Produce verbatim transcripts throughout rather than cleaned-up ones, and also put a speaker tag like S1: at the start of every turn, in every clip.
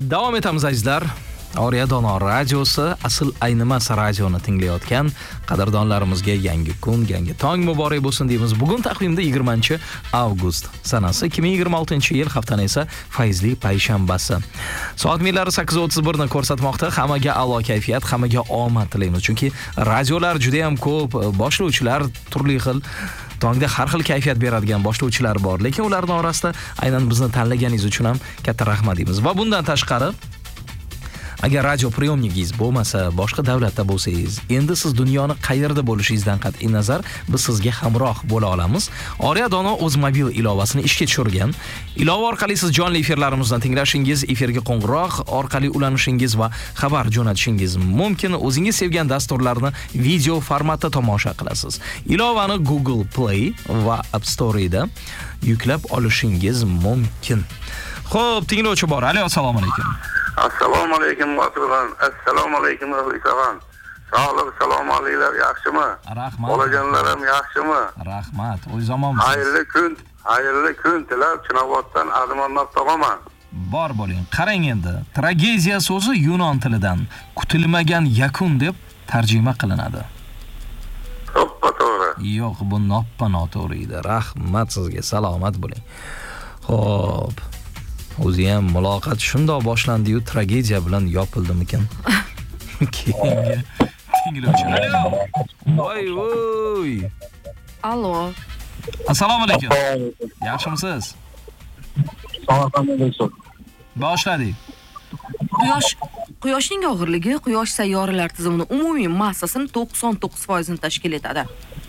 S1: Davom etamiz azizlar. Oriya Dono radiosi asl aynimas radioni tinglayotgan qadrdonlarimizga yangi kun, yangi tong muborak bo'lsin deymiz. Bugun taqvimda yigirmanchi avgust sanasi, ikki ming yigirma oltinchi yil, haftaning esa fayzli payshanbasi. Soat millari sakkiz o'ttiz bir ni ko'rsatmoqda. Hammaga a'lo kayfiyat, hammaga omad tilaymiz. Chunki radiolar juda ham ko'p, boshlovchilar turli xil tongda har xil kayfiyat beradigan boshlovchilar bor, lekin ularning orasida aynan bizni tanlaganingiz uchun ham katta rahmat deymiz. Va bundan tashqari, agar radio priyomnigingiz bo'lmasa, boshqa davlatda bo'lsangiz, endi siz dunyoni qayerda bo'lishingizdan qat'iy nazar biz sizga hamroh bo'la olamiz. Oriya Dono o'z mobil ilovasini ishga tushirgan. Ilova orqali siz jonli efirlarimizdan tinglashingiz, efirga qo'ng'iroq orqali ulanishingiz va xabar jo'natishingiz mumkin. O'zingiz sevgan dasturlarni video formatda tomosha qilasiz. Ilovani Google Play va App Store'da yuklab olishingiz mumkin. Xo'p, tinglovchi bor. Alo, assalomu alaykum.
S2: Assalomu alaykum, Botirxon. Assalomu alaykum, Ruhisaxon. Sog'lik, salomatliklar yaxshimi?
S1: Rahmat.
S2: Bolajonlarim yaxshimi?
S1: Rahmat. O'z zamonmisiz?
S2: Xayrli kun, xayrli kun tilab Chinoboddan Azmonnob tog'aman.
S1: Bor bo'ling. Qarang endi. Tragediya so'zi yunon tilidan kutilmagan yakun deb tarjima qilinadi.
S2: To'ppa to'g'ri.
S1: Yo'q, bu noppa noto'g'ri edi. Rahmat sizga, salomat bo'ling. Xo'p. O'zi ham muloqot shundoq boshlandi-yu, tragediya bilan yopildimikan? Keyingi tinglovchi. Alo. Voy voy.
S3: Alo.
S1: Assalomu alaykum. Yaxshimisiz?
S2: Salomat
S1: Boshladik.
S3: Quyosh Quyoshning og'irligi Quyosh sayyoralar tizimining umumiy massasining to'qson to'qqiz foiz ni tashkil etadi.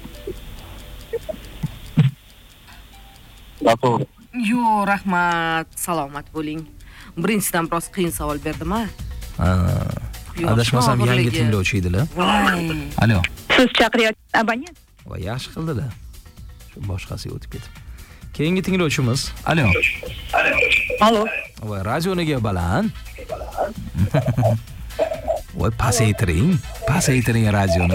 S2: To'g'ri.
S3: Yo, rahmat, salomat bo'ling. Birinchidan biroz qiyin savol berdim-a?
S1: Ha. Adashmasam yangi tinglovchi edilar.
S3: Voy.
S1: Alo.
S4: Siz chaqirayotgan abonent.
S1: Voy, yaxshi qildilar. Shu boshqasiga o'tib ketib. Keyingi tinglovchimiz. Alo.
S4: Alo.
S1: Voy, radioniga baland. Voy, pasaytiring. Pasaytiring radioni.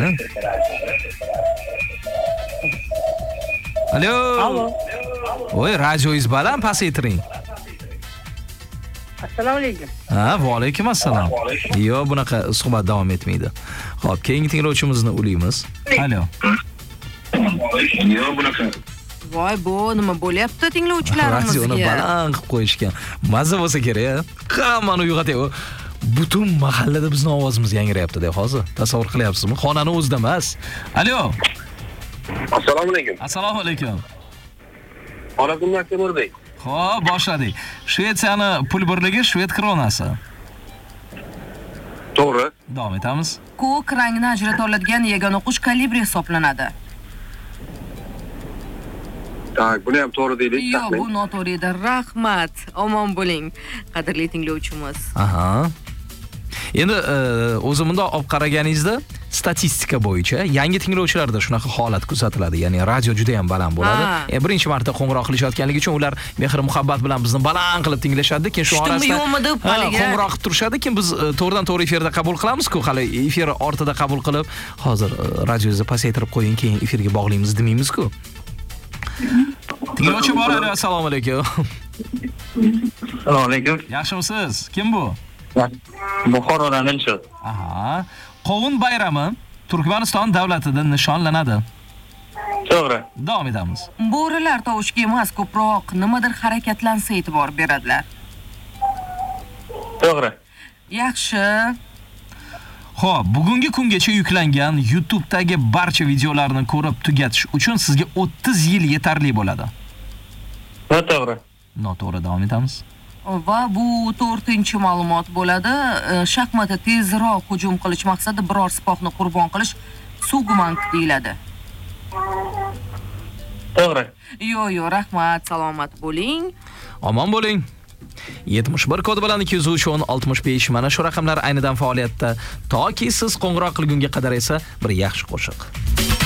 S1: Alo.
S4: Alo.
S1: Voy, radioingiz baland, pasaytiring.
S4: Assalomu alaykum.
S1: Ha, va alaykum assalom. Yo, bunaqa suhbat davom etmaydi. Xo'p, keyingi tinglovchimizni ulaymiz. Alo.
S2: Yo, bunaqa.
S3: Voy, bu nima bo'lyapti tinglovchilarimizga?
S1: Radioni baland qilib qo'yishgan. Mazza bo'lsa kerak, hammani uyg'otadi. Butun mahallada bizning ovozimiz yangrayapti-da hozir. Tasavvur qilyapsizmi? Xonani o'zida emas. Alo.
S2: Assalomu alaykum.
S1: Assalomu alaykum.
S2: Onakumlar Temurbek.
S1: Xo'p, boshladik. Shvetsiyani pul birligi shved kronasi.
S2: To'g'ri.
S1: Davom etamiz.
S3: Ko'k rangni ajrata oladigan yagona o'qish kalibri hisoblanadi.
S2: Tak, buni ham to'g'ri deylik.
S3: Yo'q, bu noto'g'ri edi. Rahmat. Omon bo'ling, qadrli tinglovchimiz.
S1: Aha. Endi o'zi bundoq olib qaraganingizda statistika bo'yicha yangi tinglovchilarda shunaqa holat kuzatiladi. Ya'ni radio juda ham baland bo'ladi. E, birinchi marta qo'ng'iroq qilishayotganligi uchun ular mehr muhabbat bilan bizni baland qilib tinglashadi, keyin shu orasida qo'ng'iroq qilib turishadi, keyin biz to'g'ridan to'g'ri efirda qabul qilamiz-ku, hali efir ortida qabul qilib, hozir radiozni pasaytirib qo'ying, keyin efirga bog'laymiz demaymiz-ku. Tinglovchi bor, assalomu alaykum.
S2: Assalomu alaykum.
S1: Yaxshimisiz? Kim bu?
S2: Buxorodan Dilshod.
S1: Aha. Qovun bayrami Turkmaniston davlatida nishonlanadi.
S2: To'g'ri.
S1: Davom etamiz.
S3: Bo'rilar tovushga emas, ko'proq nimadir harakatlansa e'tibor beradilar.
S2: To'g'ri.
S3: Yaxshi.
S1: Xo'p, bugungi kungacha yuklangan YouTube'dagi barcha videolarni ko'rib tugatish uchun sizga o'ttiz yil yetarli bo'ladi.
S2: Noto'g'ri.
S1: Noto'g'ri, davom etamiz.
S3: Va bu to'rtinchi ma'lumot bo'ladi. Shaxmatda tezroq hujum qilish maqsadida biror sipohni qurbon qilish sugmank deyiladi.
S2: To'g'ri.
S3: Yo'q, yo'q, rahmat, salomat bo'ling.
S1: Omon bo'ling. yetmish bir kod bilan ikki yuz uch o'n oltmish besh mana shu raqamlar aynidan faoliyatda. Toki siz qo'ng'iroq qilgunga qadar esa bir yaxshi qo'shiq.